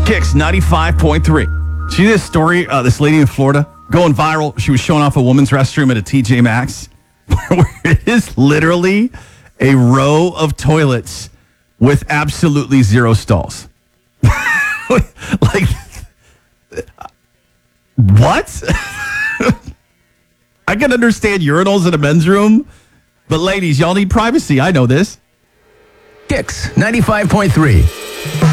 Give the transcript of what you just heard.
Kicks 95.3. See this story? This lady in Florida going viral. She was showing off a woman's restroom at a TJ Maxx where it is literally a row of toilets with absolutely zero stalls. Like, what? I can understand urinals in a men's room, but ladies, y'all need privacy. I know this. Kicks 95.3.